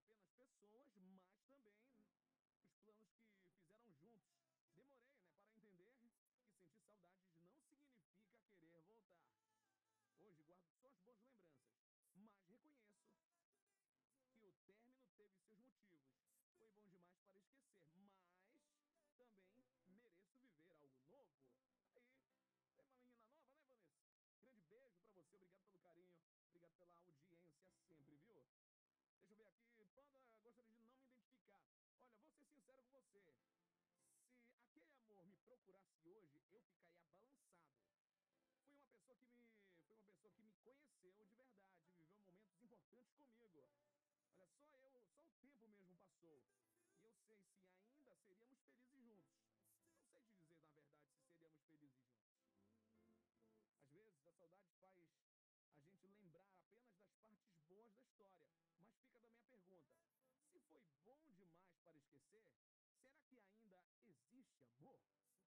pessoas, mas também os planos que fizeram juntos. Demorei, né, para entender que sentir saudades não significa querer voltar. Hoje guardo só as boas lembranças, mas reconheço que o término teve seus motivos. Foi bom demais para esquecer, mas também mereço viver algo novo. Aí, tem uma menina nova, né, Vanessa? Grande beijo pra você, obrigado pelo carinho, obrigado pela audiência sempre, viu? Deixa eu ver aqui, Panda, gostaria de não me identificar. Olha, vou ser sincero com você. Se aquele amor me procurasse hoje, eu ficaria balançado. Foi uma pessoa que me conheceu de verdade, viveu momentos importantes comigo. Olha, só o tempo mesmo passou. E eu sei se ainda seríamos felizes juntos. Não sei te dizer, na verdade, se seríamos felizes juntos. Às vezes, a saudade faz a gente lembrar apenas das partes boas da história. Mas fica também a pergunta: se foi bom demais para esquecer, será que ainda existe amor?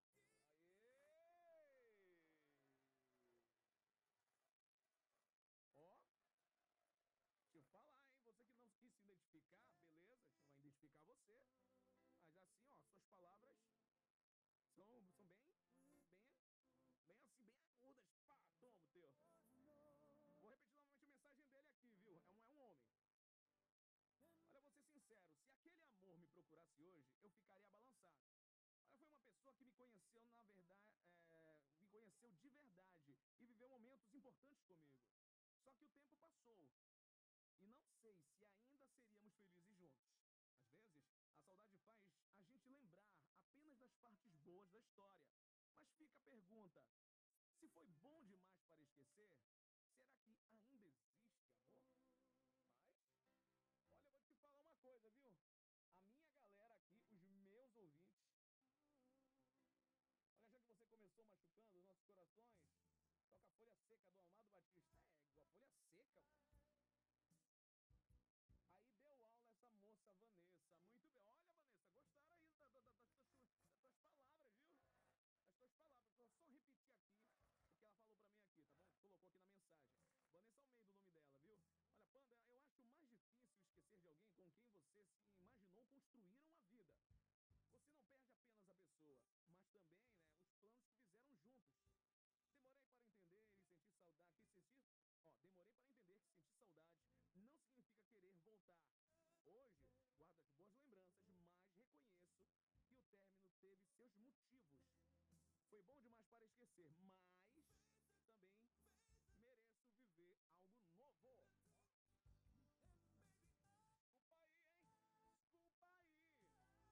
Aê! Ó, deixa eu falar, hein? Você que não quis se identificar, beleza, a gente não vai identificar você. Mas assim, ó, suas palavras são bem assim, bem agudas. Pá, toma o teu. Vou repetir novamente a mensagem dele aqui, viu? É um homem. Olha, vou ser sincero, se aquele amor me procurasse hoje, eu ficaria balançado. Olha, foi uma pessoa que me conheceu, na verdade, me conheceu de verdade e viveu momentos importantes comigo. Só que o tempo passou e não sei se ainda seríamos felizes juntos. Às vezes, a saudade faz a gente lembrar apenas das partes boas da história. Mas fica a pergunta: se foi bom demais para esquecer, será que ainda existe amor? Mas, olha, eu vou te falar uma coisa, viu? A minha galera aqui, os meus ouvintes, olha, já que você começou machucando os nossos corações, toca a Folha Seca do Amado Batista. A Folha Seca. Aí deu aula essa moça, Vanessa. Muito bem. Olha, Vanessa, gostaram aí das tuas palavras, viu? As tuas palavras. Vou só repetir aqui o que ela falou pra mim aqui, tá bom? Colocou aqui na mensagem. Vanessa Almeida, o nome dela, viu? Olha, Panda, eu acho mais difícil esquecer de alguém com quem você se imaginou construir uma vida. Você não perde apenas a pessoa, mas também, né, os planos que fizeram juntos. Demorei para entender e sentir saudade, demorei para entender que sentir saudade não significa querer voltar. Hoje, guardo as boas lembranças, mas reconheço que o término teve seus motivos. Foi bom demais para esquecer, mas também mereço viver algo novo. Desculpa aí, hein? Desculpa aí.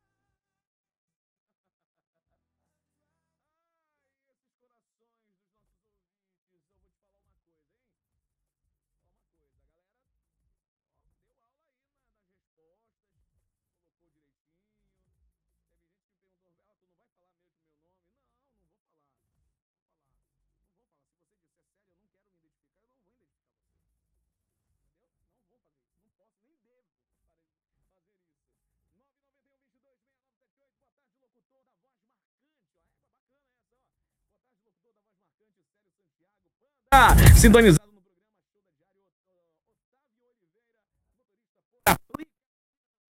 Ai, esses corações dos nossos ouvintes. Eu vou te falar uma coisa, hein? Falar uma coisa. A galera, ó, deu aula aí nas respostas, colocou direitinho. Teve gente que me perguntou: tu não vai falar mesmo o meu nome? Não, não vou falar. Vou falar. Não vou falar. Se você disser sério, eu não quero me identificar, eu não vou identificar você. Entendeu? Não vou fazer isso. Não posso, nem devo fazer isso. 991-22-6978. Boa tarde, locutor da voz marcante. Ó, bacana essa, ó. Boa tarde, locutor da voz marcante, Célio Santiago. Panda! Sintonizando.